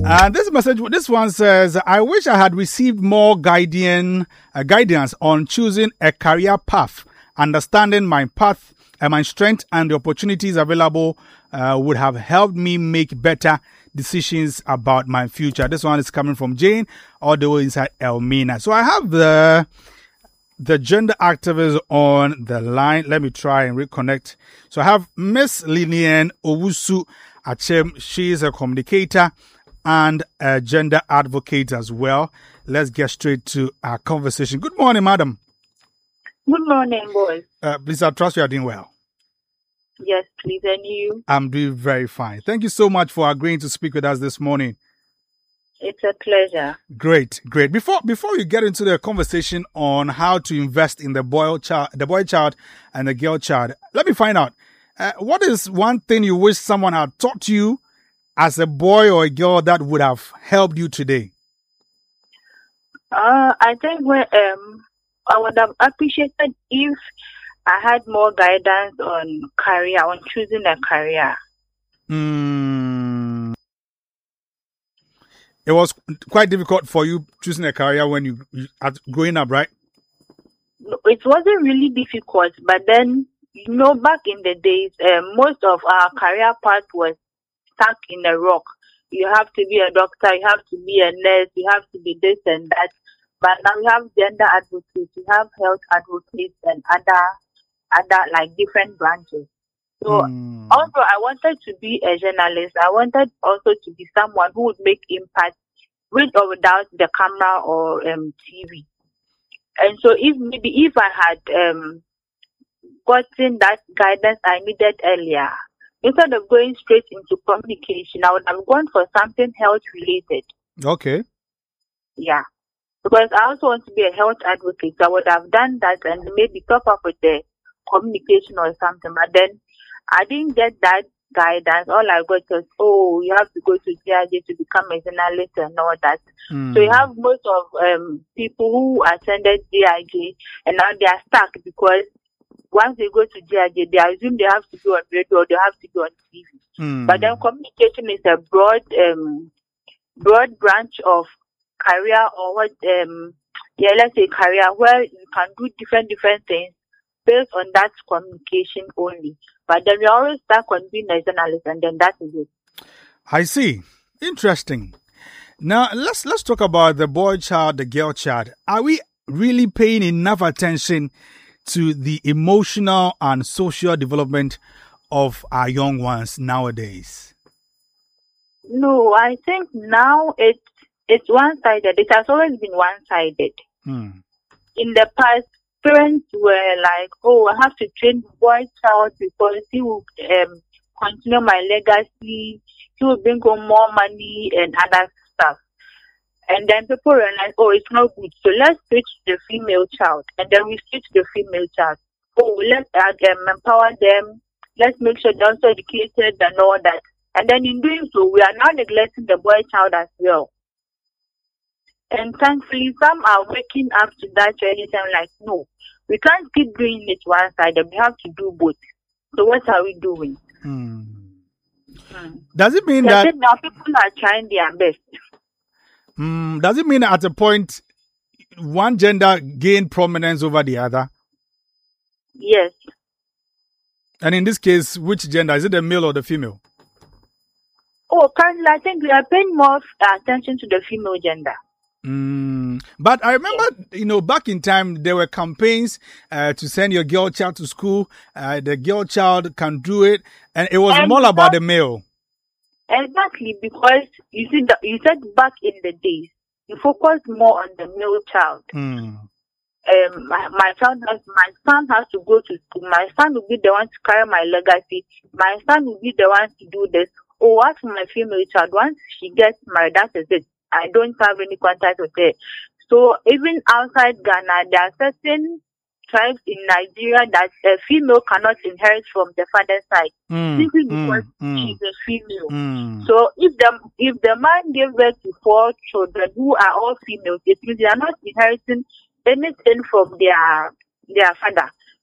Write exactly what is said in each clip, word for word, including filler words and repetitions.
And this message, this one says, I wish I had received more guiding, uh, guidance on choosing a career path. Understanding my path and my strength and the opportunities available uh, would have helped me make better decisions about my future. This one is coming from Jane, all the way inside Elmina. So I have the the gender activist on the line. Let me try and reconnect. So I have Miss Lillian Owusu Achem. She is a communicator and a gender advocate as well. Let's get straight to our conversation. Good morning, madam. Good morning, boys. Uh, please, I trust you are doing well. Yes, please, and you? I'm doing very fine. Thank you so much for agreeing to speak with us this morning. It's a pleasure. Great, great. Before before we get into the conversation on how to invest in the boy child, the boy child and the girl child, let me find out uh, what is one thing you wish someone had taught you as a boy or a girl that would have helped you today? Uh, I think when, um, I would have appreciated if I had more guidance on career, on choosing a career. Mm. It was quite difficult for you choosing a career when you, you at growing up, right? It wasn't really difficult, but then, you know, back in the days, uh, most of our career path was stuck in a rock. You have to be a doctor, you have to be a nurse, you have to be this and that. But now we have gender advocates, we have health advocates and other, other like different branches. So mm. also I wanted to be a journalist. I wanted also to be someone who would make impact with or without the camera or um, T V. And so if maybe if I had um, gotten that guidance I needed earlier, instead of going straight into communication, I would have gone for something health related. Okay. Yeah. Because I also want to be a health advocate. So I would have done that and maybe top up with the communication or something. But then I didn't get that guidance. All I got was, oh, you have to go to G I J to become a journalist and all that. Mm. So you have most of um, people who attended G I J and now they are stuck because once they go to G I J, they assume they have to be on radio or they have to be on T V. Mm. But then communication is a broad, um, broad branch of career or what, um, yeah, let's say career where you can do different, different things based on that communication only. But then we always stuck on being a journalist and then that is it. I see. Interesting. Now, let's let's talk about the boy child, the girl child. Are we really paying enough attention to the emotional and social development of our young ones nowadays? No, I think now it's, it's one-sided. It has always been one-sided. Hmm. In the past, parents were like, oh, I have to train the boy child because he will um, continue my legacy, he will bring home more money and other stuff. And then people realize, oh, it's not good. So let's switch the female child. And then we switch the female child. Oh, let's um, empower them. Let's make sure they're also educated and all that. And then in doing so, we are now neglecting the boy child as well. And thankfully, some are waking up to that reality and like, no, we can't keep doing it one side. We have to do both. So what are we doing? Hmm. Hmm. Does it mean yeah, that now people are trying their best? Hmm. Does it mean that at a point one gender gained prominence over the other? Yes. And in this case, which gender? Is it the male or the female? Oh, currently I think we are paying more attention to the female gender. Mm, but I remember, you know, back in time, there were campaigns uh, to send your girl child to school. Uh, the girl child can do it. And it was and more about the male. Exactly, because you see, the, you said back in the days, you focus more on the male child. Mm. Um, my, my son has, my son has to go to school. My son will be the one to carry my legacy. My son will be the one to do this. Oh, what's my female child? Once she gets married, that is it. I don't have any contact with her. So even outside Ghana, there are certain tribes in Nigeria that a female cannot inherit from the father's side mm, simply because mm, she's a female. Mm. So if the if the man gave birth to four children who are all females, it means they are not inheriting anything from their their father.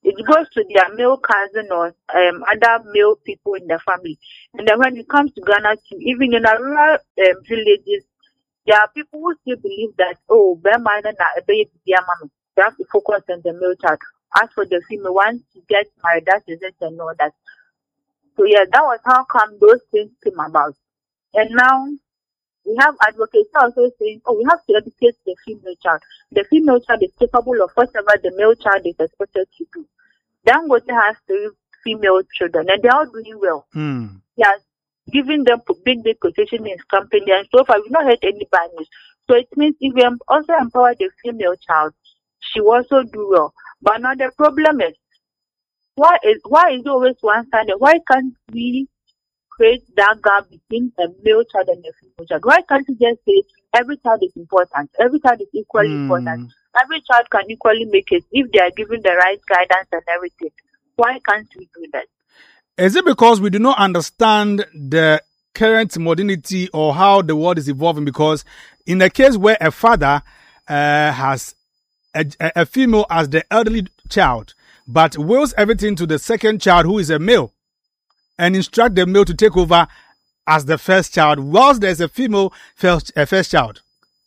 it goes to their male cousin or um, other male people in the family. And then when it comes to Ghana, too, even in our rural um, villages, there are people who still believe that, oh, they have to focus on the male child. As for the female, once you get married, that is it and all that. So, yeah, that was how come those things came about. And now, we have advocates also saying, oh, we have to educate the female child. The female child is capable of whatever the male child is expected to do. Dangote has three female children, and they're all doing well. Mm. He has given them big, big position in his company, and so far we've not heard any bad news. So it means if we also empower the female child, she will also do well. But now the problem is, why is why is it always one-sided? Why can't we create that gap between a male child and a female child? Why can't you just say every child is important, every child is equally mm. important, every child can equally make it if they are given the right guidance and everything? Why can't we do that? Is it because we do not understand the current modernity or how the world is evolving? Because in a case where a father uh, has a, a female as the elderly child, but wills everything to the second child who is a male, and instruct the male to take over as the first child, whilst there's a female first, a first child.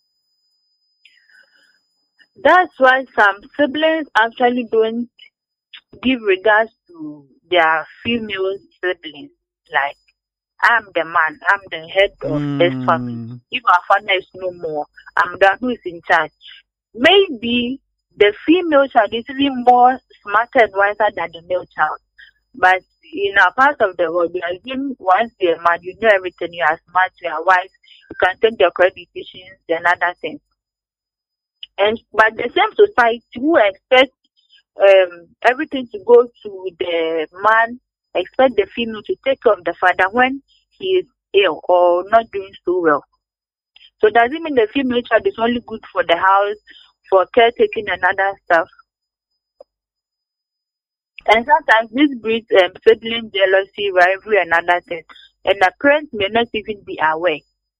That's why some siblings actually don't give regards to their female siblings. Like, I'm the man, I'm the head of mm. this family. If our father is no more, I'm the one who is in charge. Maybe the female child is even more smarter and wiser than the male child. But in our part of the world, we assume once you're a man, you know everything, you are smart, you are wise, you can take the correct decisions and other things. And but the same society who expects um, everything to go to the man, expect the female to take care of the father when he is ill or not doing so well. So does it mean the female child is only good for the house, for caretaking and other stuff? And sometimes this breeds um, sibling jealousy, rivalry, and other things. And the parents may not even be aware.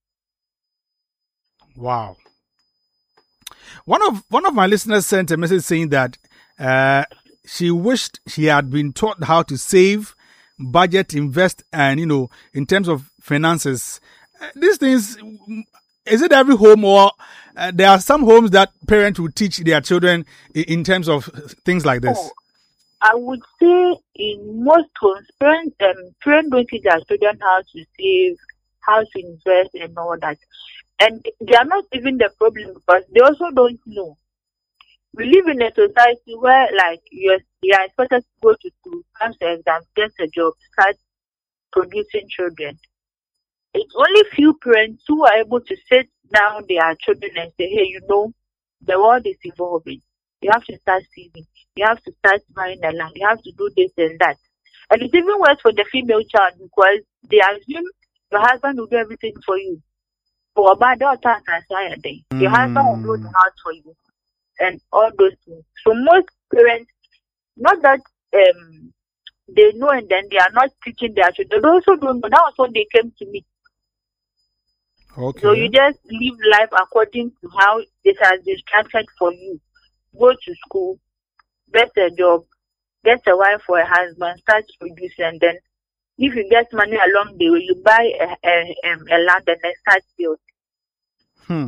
Wow. One of one of my listeners sent a message saying that uh, she wished she had been taught how to save, budget, invest, and, you know, in terms of finances. Uh, these things, is it every home, or uh, there are some homes that parents will teach their children in, in terms of things like this? Oh, I would say in most homes, parents, um, parents don't teach their children how to save, how to invest, and all that. And they are not even the problem because they also don't know. We live in a society where, like, you're, you are expected to go to school, pass the exam, get a job, start producing children. It's only few parents who are able to sit down their children and say, hey, you know, the world is evolving. You have to start saving. You have to start buying the land. You have to do this and that. And it's even worse for the female child because they assume your husband will do everything for you. For about the time, mm. your husband will do the house for you. And all those things. So most parents, not that um, they know and then they are not teaching their children. They also don't know. That was what they came to me. Okay. So you just live life according to how it has been structured for you. Go to school, get a job, get a wife or a husband, start producing, and then if you get money along the way, you buy a, a, a land and then start building. Hmm.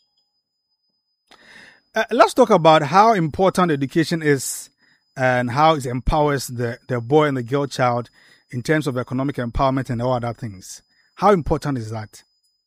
Uh, let's talk about how important education is and how it empowers the, the boy and the girl child in terms of economic empowerment and all other things. How important is that?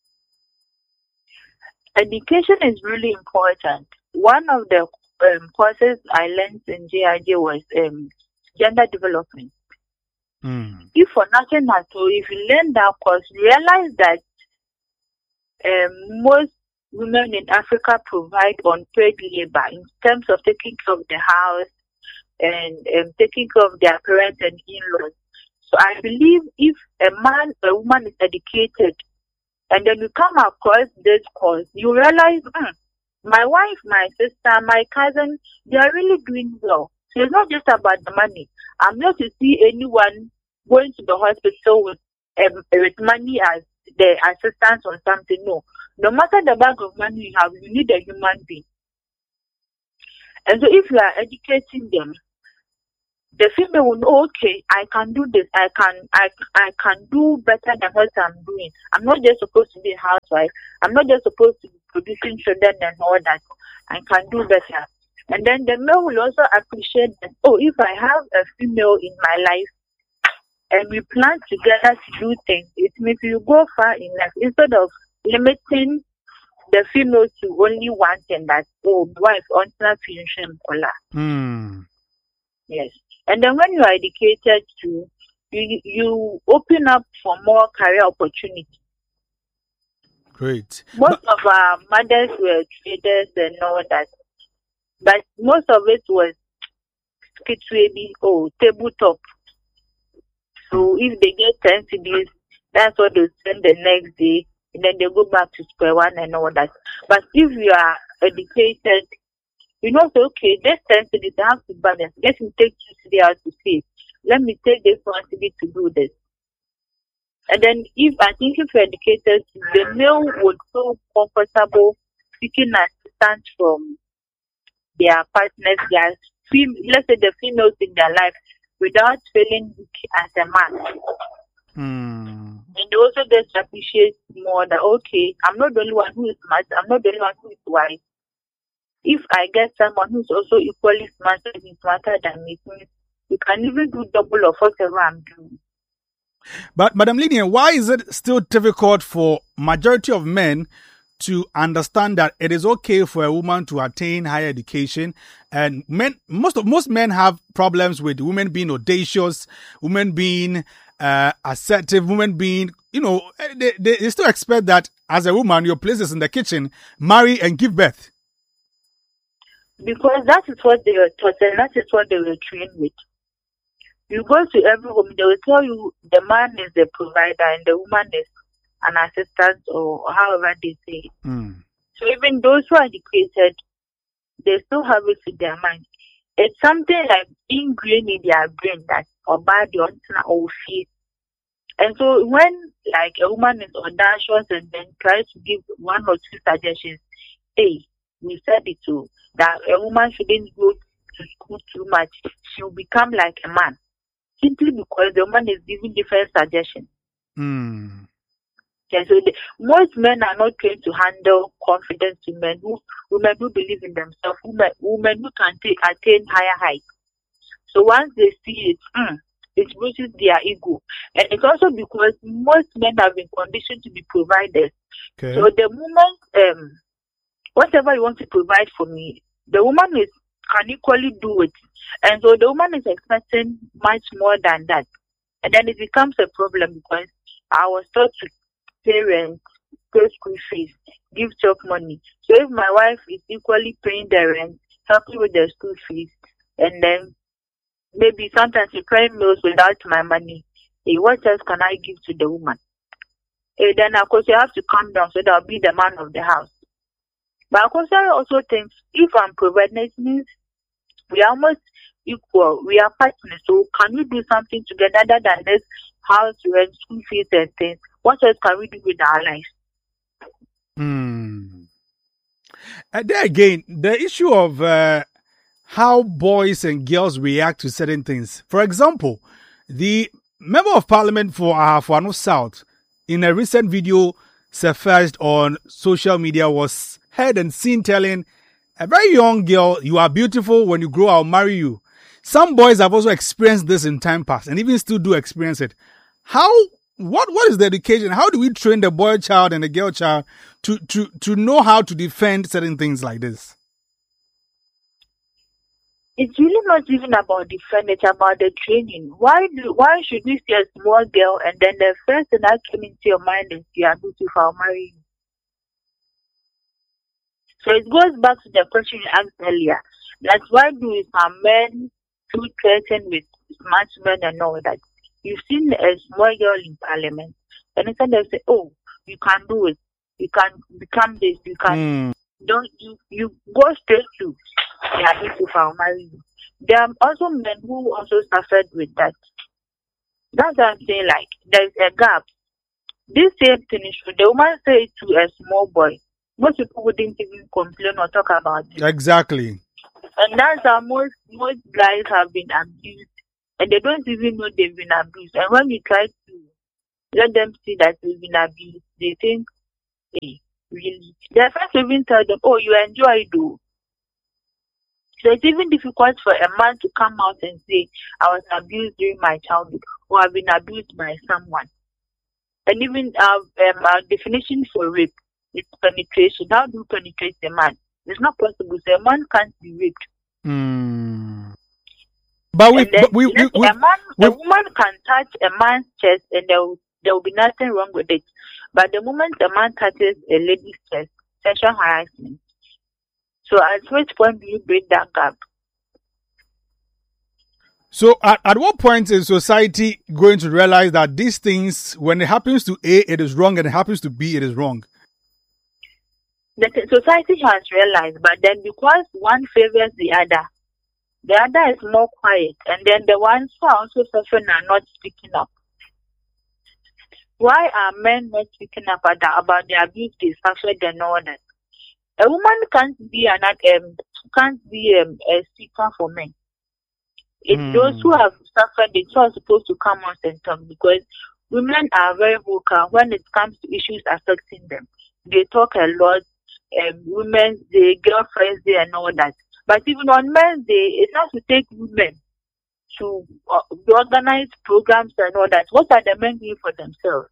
Education is really important. One of the um, courses I learned in J I J was um, gender development. Mm. If for nothing at all, if you learn that course, realize that um, most women in Africa provide unpaid labor in terms of taking care of the house and um, taking care of their parents and in-laws. So I believe if a man, a woman is educated, and then you come across this course, you realize, hmm, my wife, my sister, my cousin, they are really doing well. So it's not just about the money. I'm not to see anyone going to the hospital with um, with money as the assistance or something. No. No matter the bag of money you have, you need a human being. And so if you are educating them, the female will know, okay, I can do this. I can, I, I can do better than what I'm doing. I'm not just supposed to be a housewife. I'm not just supposed to be producing children and all that. I can do better. And then the male will also appreciate that, oh, if I have a female in my life and we plan together to do things, it means you go far in life instead of limiting the female to only one thing, that, oh, wife, on mm. Yes. And then when you are educated to, you, you open up for more career opportunities. Great. Most but, of our mothers were traders and all that. But most of it was kitwebi or tabletop. So if they get ten C Ds, that's what they spend the next day, and then they go back to square one and all that. But if you are educated, you know, so, okay, this ten C Ds, I have to balance. Let me take two C Ds out to save. Let me take this one C D to do this. And then if I think if you're educated, the male would feel comfortable seeking assistance from their partners, their fem- let's say the females in their life, without feeling weak as a man. Mm. And they also just appreciate more that, okay, I'm not the only one who is smart, I'm not the only one who is wise. If I get someone who's also equally smart and smarter than me, you can even do double of whatever I'm doing. But, Madam Lillian, why is it still difficult for majority of men to understand that it is okay for a woman to attain higher education? And men, most of most men have problems with women being audacious, women being uh, assertive, women being, you know, they, they, they still expect that as a woman, your place is in the kitchen, marry and give birth. Because that is what they were taught and that is what they were trained with. You go to every home, they will tell you the man is the provider and the woman is an assistant, or however they say it. Mm. So even those who are educated, they still have it in their mind. It's something like ingrained in their brain that about the or fear. And so when like a woman is audacious and then tries to give one or two suggestions, hey, we said it too, that a woman shouldn't go to school too much, she'll become like a man. Simply because the woman is giving different suggestions. Mm. Okay, so the, most men are not trained to handle confidence women who women who believe in themselves, women, women who can t- attain higher heights. So once they see it, mm, it bruises their ego. And it's also because most men have been conditioned to be providers. Okay. So the moment, um, whatever you want to provide for me, the woman is can equally do it. And so the woman is expecting much more than that. And then it becomes a problem because I was taught to pay rent, pay school fees, give chop money. So if my wife is equally paying the rent, helping with the school fees, and then maybe sometimes preparing meals without my money, hey, what else can I give to the woman? Hey, then of course you have to calm down so that I'll be the man of the house. But of course I also think if I'm providing, it means we are almost equal. We are partners. So can we do something together other than this house rent, school fees and things? What else can we do with our lives? Hmm. And there again, the issue of uh, how boys and girls react to certain things. For example, the member of parliament for Ahafo South in a recent video surfaced on social media was heard and seen telling a very young girl, "You are beautiful. When you grow, I'll marry you." Some boys have also experienced this in time past and even still do experience it. How, what, what is the education? How do we train the boy child and the girl child to, to, to know how to defend certain things like this? It's really not even about defending, it's about the training. Why do, why should we see a small girl and then the first thing that came into your mind is you are beautiful, I'll marry you? So it goes back to the question you asked earlier. That's why do some men too threatened with smart men and all that? You've seen a small girl in parliament, and instead they say, "Oh, you can do it. You can become this. You can." Mm. Don't you? You go straight to, "Yeah, beautiful, I'll marry you." There are also men who also suffered with that. That's what I'm saying. Like there's a gap. This same thing is true. The woman say it to a small boy. Most people wouldn't even complain or talk about it. Exactly. And that's how most most guys have been abused and they don't even know they've been abused. And when you try to let them see that they've been abused, they think, hey, really? Their friends even tell them, oh, you enjoy though. So it's even difficult for a man to come out and say, I was abused during my childhood, or I've been abused by someone. And even our, um, our definition for rape is penetration. How do you penetrate a man? It's not possible. So a man can't be raped. Mm. But we, then, but we, we, we, a man, we, a woman can touch a man's chest, and there will, there will be nothing wrong with it. But the moment a man touches a lady's chest, sexual harassment. So at which point do you break that gap? So at, at what point is society going to realize that these things, when it happens to A, it is wrong, and it happens to B, it is wrong? The society has realized, but then because one favors the other, the other is more quiet, and then the ones who are also suffering are not speaking up. Why are men not speaking up about, about the abuse they suffered and all that? A woman can't be an um, can't be um, a speaker for men. It's mm. those who have suffered it who are supposed to come out and talk, because women are very vocal when it comes to issues affecting them. They talk a lot. Um, Women's Day, Girlfriend's Day, and all that. But even on Men's Day, it's not to take women to uh, organize programs and all that. What are the men doing for themselves?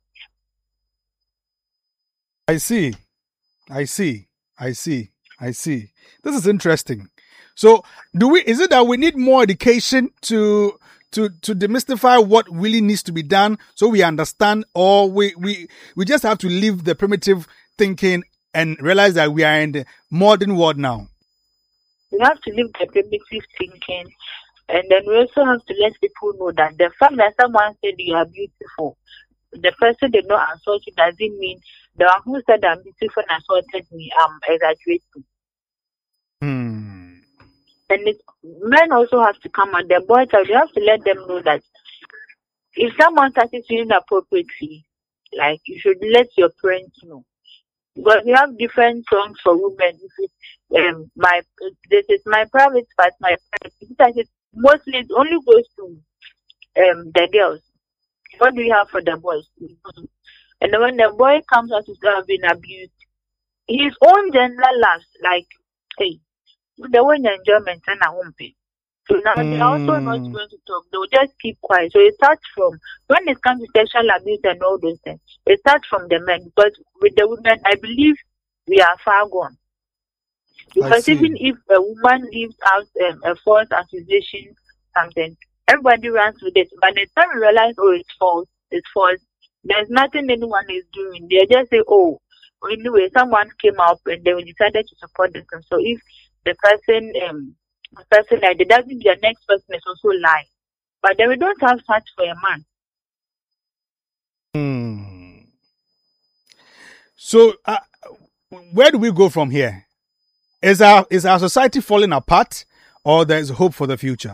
I see. I see. I see. I see. This is interesting. So, do we? Is it that we need more education to to to demystify what really needs to be done, so we understand, or we we we just have to leave the primitive thinking and realize that we are in the modern world now? We have to leave the primitive thinking, and then we also have to let people know that the fact that someone said you are beautiful, the person did not assault you, doesn't mean the one who said I'm beautiful and assaulted me, I'm exaggerating. Hmm. And it, men also have to come out. The boys, you have to let them know that if someone touches you inappropriately, like, you should let your parents know. Because we have different songs for women. Um, my this is my private part, my private. Mostly it only goes to um the girls. What do we have for the boys? And then when the boy comes out to start being abused, his own gender laughs like, hey, the one enjoyment and I won't pay. So now mm. they're also not going to talk. They'll just keep quiet. So it starts from, when it comes to sexual abuse and all those things, it starts from the men. Because with the women, I believe we are far gone. Because even if a woman leaves out um, a false accusation, something, everybody runs with it. But the time we realize, oh, it's false, it's false, there's nothing anyone is doing. They just say, oh, anyway, someone came up and they decided to support them. So if the person, um, the person like that, doesn't the next person is also lying. But then we don't have such for a man. Hmm. So, uh, where do we go from here? Is our is our society falling apart, or there is hope for the future?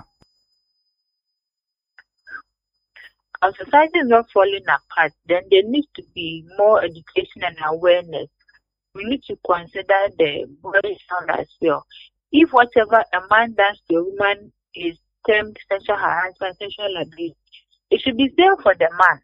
Our society is not falling apart. Then there needs to be more education and awareness. We need to consider the body sound as well. If whatever a man does to a woman is termed sexual harassment, sexual abuse, it should be same for the man.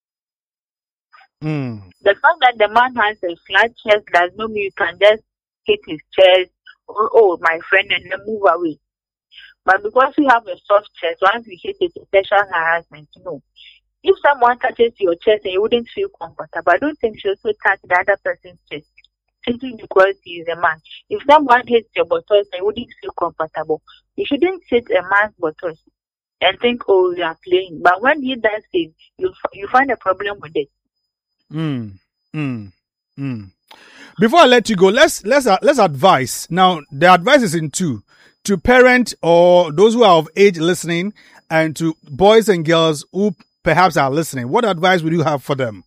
Mm. The fact that the man has a flat chest does not mean you can just hit his chest, or, oh, my friend, and then move away. But because you have a soft chest, once you hit it, it's sexual harassment. No. If someone touches your chest and you wouldn't feel comfortable, I don't think you should also touch the other person's chest, simply because he is a man. If someone hits your buttocks and you wouldn't feel comfortable, you shouldn't hit a man's buttocks and think, oh, we are playing. But when he does it, you you find a problem with it. Mm. Mm. Mm. Before I let you go, let's let's uh, let's advise. Now, the advice is in two: to parents or those who are of age listening, and to boys and girls who perhaps are listening. What advice would you have for them?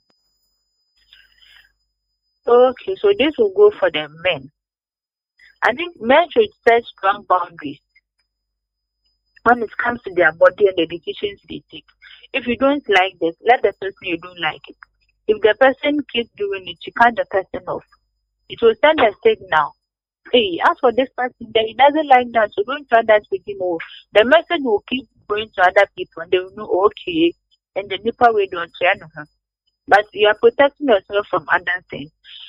Okay, so this will go for the men. I think men should set strong boundaries when it comes to their body and the decisions they take. If you don't like this, let the person you don't like it. If the person keeps doing it, you cut the person off. It will send a signal. Hey, as for this person, he doesn't like that, so don't try that with him. The message will keep going to other people and they will know, okay, and the Nipa way don't share no. But you are protecting yourself from other things.